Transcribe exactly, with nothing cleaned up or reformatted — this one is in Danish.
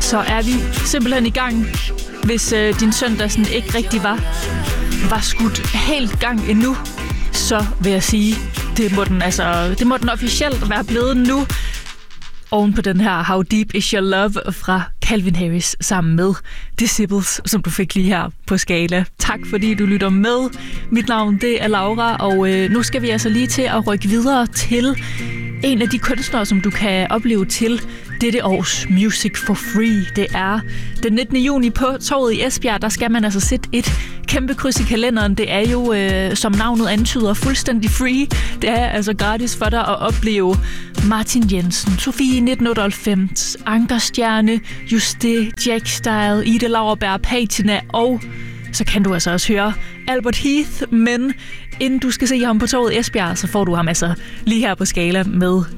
så er vi simpelthen i gang. Hvis øh, din søndag sådan ikke rigtig var, var skudt helt gang endnu, så vil jeg sige, det må den, altså, det må den officielt være blevet nu. Oven på den her How Deep Is Your Love fra Calvin Harris sammen med Disciples, som du fik lige her på Skala. Tak fordi du lytter med. Mit navn det er Laura, og øh, nu skal vi altså lige til at rykke videre til en af de kunstnere, som du kan opleve til dette års Music for Free. Det er den nittende juni på Torvet i Esbjerg. Der skal man altså sætte et kæmpe kryds i kalenderen. Det er jo, øh, som navnet antyder, fuldstændig free. Det er altså gratis for dig at opleve Martin Jensen, Sofie nitten otteoghalvfems, Anker Stjerne, Juste, Jack Style, Ida Lauerberg, Patina, og så kan du altså også høre Albert Heath, men inden du skal se ham på Torvet i Esbjerg, så får du ham altså lige her på Skala med